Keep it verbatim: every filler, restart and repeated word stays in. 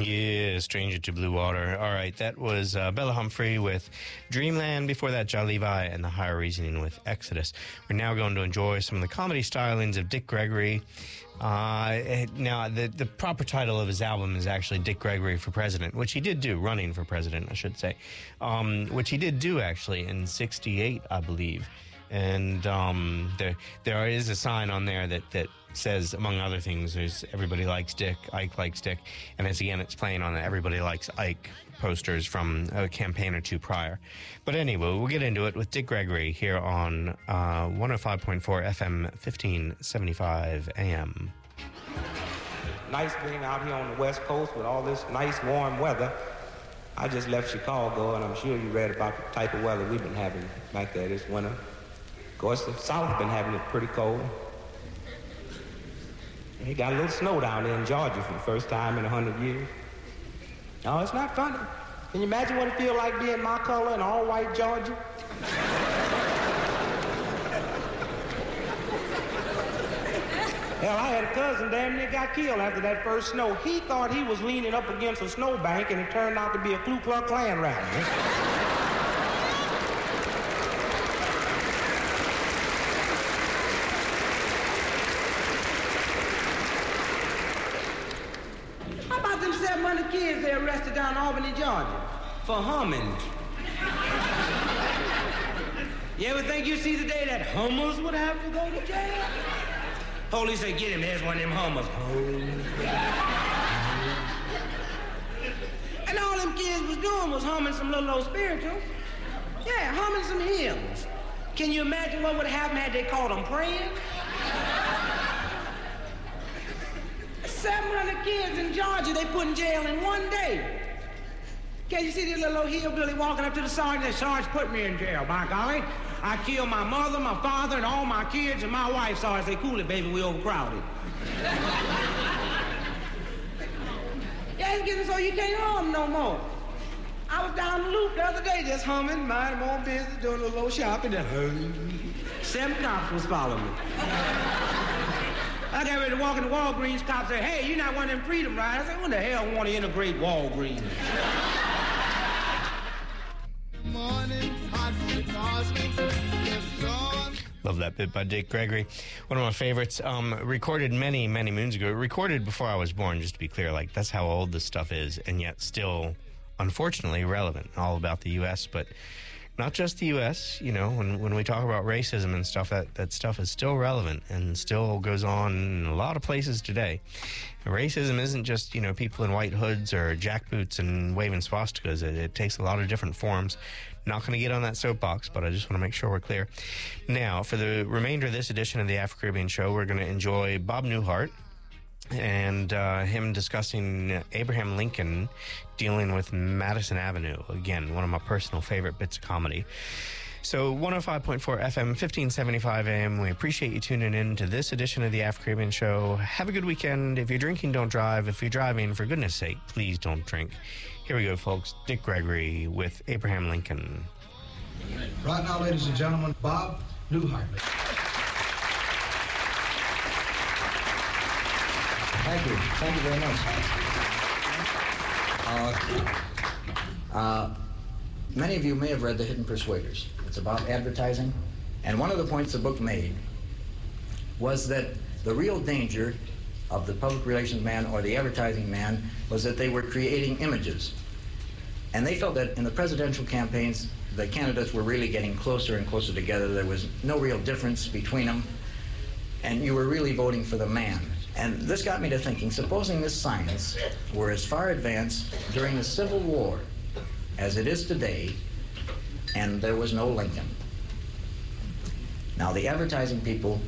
Yeah, Stranger to Blue Water. All right, that was uh, Bella Humphrey with Dreamland. Before that, John Levi and The Higher Reasoning with Exodus. We're now going to enjoy some of the comedy stylings of Dick Gregory. Uh, now, the, the proper title of his album is actually Dick Gregory for President, which he did do, running for president, I should say, um, which he did do, actually, in sixty-eight, I believe. And um, there there is a sign on there that, that says, among other things, there's Everybody Likes Dick, Ike Likes Dick. And it's, again, it's playing on the Everybody Likes Ike posters from a campaign or two prior. But anyway, we'll get into it with Dick Gregory here on uh, one oh five point four F M, fifteen seventy-five A M. Nice being out here on the West Coast with all this nice warm weather. I just left Chicago, and I'm sure you read about the type of weather we've been having back there this winter. Of course, the South's been having it pretty cold. It got a little snow down there in Georgia for the first time in a hundred years. No, it's not funny. Can you imagine what it feels like being my color in all white Georgia? Hell, I had a cousin damn near got killed after that first snow. He thought he was leaning up against a snowbank, and it turned out to be a Ku Klux Klan rally. seven hundred kids they arrested down in Albany, Georgia, for humming. You ever think you see the day that hummers would have to go to jail? Police say, get him, here's one of them hummers. And all them kids was doing was humming some little old spirituals. Yeah, humming some hymns. Can you imagine what would happen had they caught them praying? seven hundred kids in Georgia they put in jail in one day. Can't you see this little old hillbilly walking up to the sergeant? The sergeant put me in jail, by golly. I killed my mother, my father, and all my kids, and my wife. Sergeant say, cool it, baby, we overcrowded. Yeah, it's getting so you can't hum no more. I was down the loop the other day just humming, minding my own business, doing a little shopping, and hum. Seven cops was following me. I got ready to walk into Walgreens. Cops say, hey, you're not one of them freedom riders. I said, who the hell want to integrate Walgreens? Morning, love that bit by Dick Gregory. One of my favorites. Um, recorded many, many moons ago. Recorded before I was born, just to be clear. Like, that's how old this stuff is, and yet still, unfortunately, relevant. All about the U S, but not just the U S, you know, when, when we talk about racism and stuff, that, that stuff is still relevant and still goes on in a lot of places today. And racism isn't just, you know, people in white hoods or jackboots and waving swastikas. It, it takes a lot of different forms. Not going to get on that soapbox, but I just want to make sure we're clear. Now, for the remainder of this edition of the Afro-Caribbean Show, we're going to enjoy Bob Newhart and uh, him discussing Abraham Lincoln dealing with Madison Avenue. Again, one of my personal favorite bits of comedy. So one oh five point four F M, fifteen seventy-five A M. We appreciate you tuning in to this edition of the Afro-Caribbean Show. Have a good weekend. If you're drinking, don't drive. If you're driving, for goodness sake, please don't drink. Here we go, folks. Dick Gregory with Abraham Lincoln. Right now, ladies and gentlemen, Bob Newhart. Thank you. Thank you very much. Uh, uh, many of you may have read The Hidden Persuaders. It's about advertising. And one of the points the book made was that the real danger of the public relations man or the advertising man was that they were creating images. And they felt that in the presidential campaigns, the candidates were really getting closer and closer together. There was no real difference between them. And you were really voting for the man. And this got me to thinking, supposing this science were as far advanced during the Civil War as it is today, and there was no Lincoln. Now, the advertising people